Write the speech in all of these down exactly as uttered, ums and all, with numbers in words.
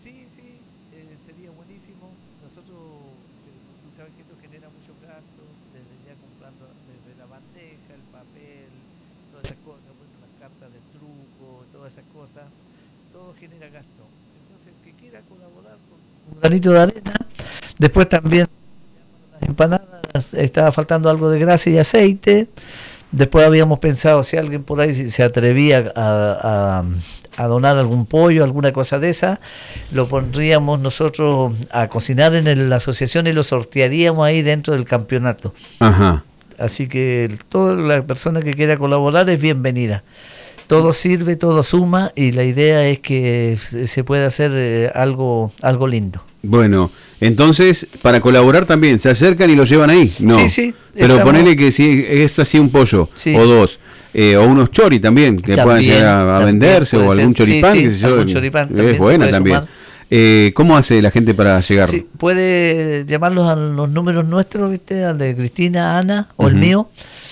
Sí, sí, eh, sería buenísimo. Nosotros, eh, tú sabes que esto genera muchos gastos, desde ya comprando desde la bandeja, el papel, todas esas cosas, bueno, las cartas de truco, todas esas cosas, todo genera gasto. Entonces, el que quiera colaborar con un granito de arena, después también las empanadas, estaba faltando algo de grasa y aceite. Después habíamos pensado si alguien por ahí se atrevía a, a, a donar algún pollo, alguna cosa de esa, lo pondríamos nosotros a cocinar en el, la asociación y lo sortearíamos ahí dentro del campeonato. Ajá. Así que toda la persona que quiera colaborar es bienvenida. Todo sirve, todo suma y la idea es que se pueda hacer eh, algo, algo lindo. Bueno, entonces, para colaborar también, ¿se acercan y lo llevan ahí? No. Sí, sí. Pero estamos... ponele que si es así un pollo, sí. o dos, eh, o unos chori también, que también, puedan llegar a, a venderse, o algún ser. choripán, sí, que sí, yo, algún choripán es también buena también. Eh, ¿Cómo hace la gente para llegar? Sí, puede llamarlos a los números nuestros, ¿viste? Al de Cristina, Ana, o uh-huh. el mío.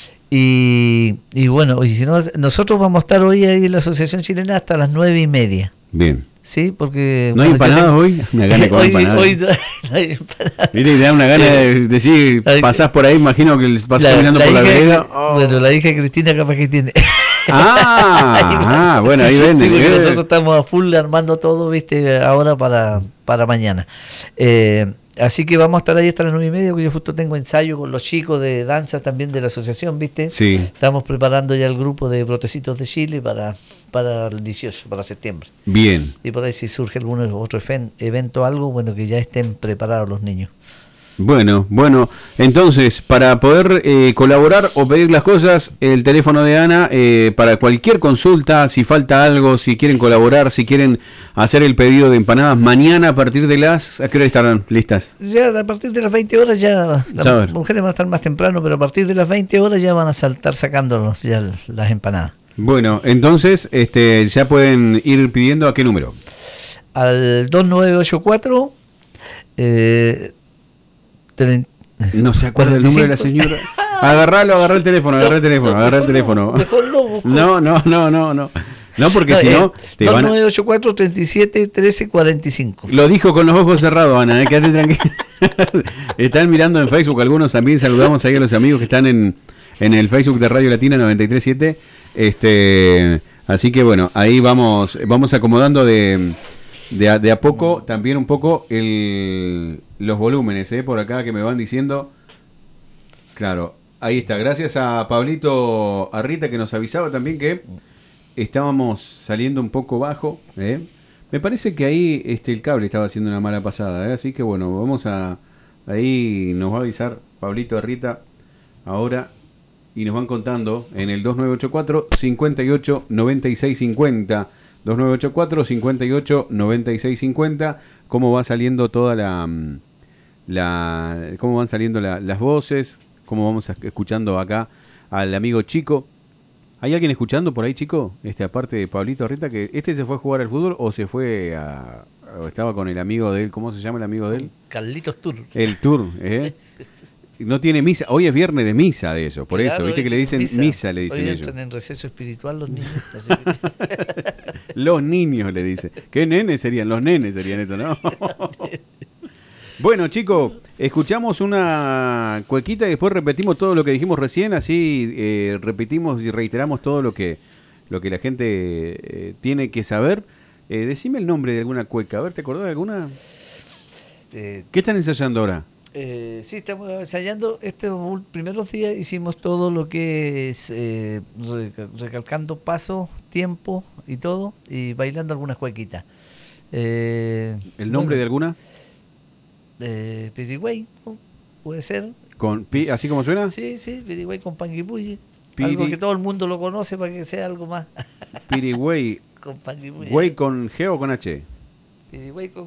Y, y bueno, y si no, nosotros vamos a estar hoy ahí en la Asociación Chilena hasta las nueve y media. Bien. Sí, porque... ¿No hay bueno, empanadas tengo... hoy? Una gana de comer hoy, empanadas. Hoy no, no hay empanadas. Viste, te da una gana de decir, pasás por ahí, imagino que vas caminando la por la vereda. Oh. Bueno, la hija de Cristina capaz que tiene. Ah, ah, bueno, ahí venden. Sí, porque eh. nosotros estamos a full armando todo, viste, ahora para, para mañana. Eh, así que vamos a estar ahí hasta las nueve y media, porque yo justo tengo ensayo con los chicos de danza también de la asociación, viste. Sí. Estamos preparando ya el grupo de Brotecitos de Chile para, para el dieciocho, para septiembre. Bien. Y por ahí si surge algún otro evento o algo, bueno, que ya estén preparados los niños. Bueno, bueno, entonces, para poder eh, colaborar o pedir las cosas, el teléfono de Ana, eh, para cualquier consulta, si falta algo, si quieren colaborar, si quieren hacer el pedido de empanadas, mañana a partir de las, ¿a qué hora estarán listas? Ya a partir de las veinte horas ya, las mujeres van a estar más temprano, pero a partir de las veinte horas ya van a saltar sacándolos ya las empanadas. Bueno, entonces, este, ya pueden ir pidiendo ¿a qué número? Al dos nueve ocho cuatro... Eh, No se acuerda el número de la señora. Agarralo, agarrá el teléfono, agarrá el teléfono, agarrá el teléfono. No, no, no, no, no. No, porque no, si no, eh, te van a... nueve ocho cuatro, treinta y siete, trece, cuarenta y cinco. Lo dijo con los ojos cerrados, Ana, eh, quédate tranquila. Están mirando en Facebook algunos también, saludamos ahí a los amigos que están en, en el Facebook de Radio Latina noventa y tres punto siete. Este, así que bueno, ahí vamos, vamos acomodando de... De a, de a poco, también un poco el, los volúmenes, ¿eh? Por acá que me van diciendo. Claro, ahí está. Gracias a Pablito Arrita que nos avisaba también que estábamos saliendo un poco bajo, ¿eh? Me parece que ahí este el cable estaba haciendo una mala pasada, ¿eh? Así que bueno, vamos a... Ahí nos va a avisar Pablito Arrita ahora y nos van contando en el dos nueve ocho cuatro, cincuenta y ocho, noventa y seis cincuenta. dos nueve ocho cuatro, cincuenta y ocho, noventa y seis cincuenta, cómo va saliendo toda la, la cómo van saliendo la, las voces, cómo vamos escuchando acá al amigo Chico. ¿Hay alguien escuchando por ahí, Chico? Este, aparte de Pablito Arrita, que este se fue a jugar al fútbol o se fue a, o estaba con el amigo de él, ¿cómo se llama el amigo de él? Carlitos Tour. El Tour, ¿eh? No tiene misa, hoy es viernes de misa de eso, por claro, eso, viste que le dicen misa, misa le dicen hoy ellos. Entran en receso espiritual los niños. Los niños le dicen. ¿Qué nenes serían? Los nenes serían esto, ¿no? Bueno, chicos, escuchamos una cuequita y después repetimos todo lo que dijimos recién, así eh, repetimos y reiteramos todo lo que, lo que la gente eh, tiene que saber. Eh, decime el nombre de alguna cueca, a ver, ¿te acordás de alguna? Eh, ¿Qué están ensayando ahora? Eh, sí, estamos ensayando. Estos primeros días hicimos todo lo que es eh, recalcando pasos, tiempo y todo, y bailando algunas cuequitas. Eh, ¿El nombre bueno, de alguna? Eh, Pirigüey, puede ser. Con pi, ¿así como suena? Sí, sí, Pirigüey con Panguipulli. Piri... Algo que todo el mundo lo conoce para que sea algo más. Pirigüey. Con Panguipulli. ¿Güey con G o con H? Pirigüey con...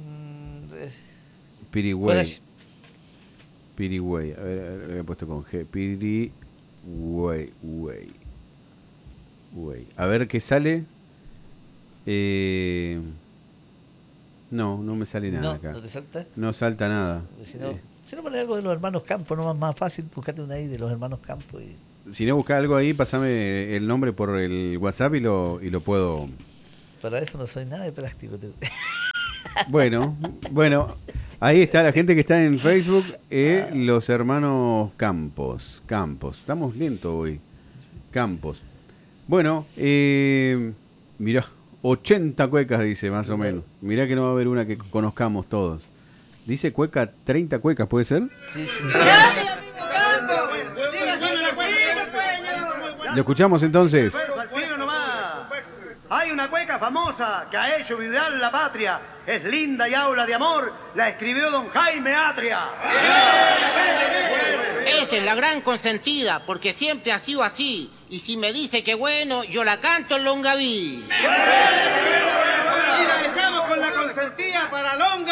Pirigüey. Pirigüey, a ver, lo había puesto con G. Pirigüey, güey. Güey. A ver qué sale. Eh... No, no me sale nada no, acá. ¿No te salta? No salta nada. Si no, eh. si no pones algo de los hermanos Campos, no más, más fácil, buscate una ahí de los hermanos Campos. Y... Si no buscas algo ahí, pasame el nombre por el WhatsApp y lo, y lo puedo... Para eso no soy nada de práctico. Bueno, bueno, ahí está la gente que está en Facebook, eh, los hermanos Campos. Campos, estamos lentos hoy. Campos. Bueno, eh, mirá, ochenta cuecas dice más o menos. Mirá que no va a haber una que conozcamos todos. Dice cueca, treinta cuecas, ¿puede ser? Sí, sí. ¿Lo escuchamos entonces? Hay una cueca famosa que ha hecho vibrar la patria. Es linda y habla de amor. La escribió don Jaime Atria. Esa es la gran consentida, porque siempre ha sido así. Y si me dice que bueno, yo la canto en Longaví. Y la echamos con la consentida para Longa.